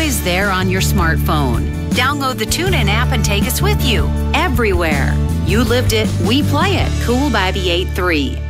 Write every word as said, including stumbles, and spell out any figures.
always there on your smartphone. Download the TuneIn app and take us with you everywhere. You lived it, we play it. Cool by the eight three.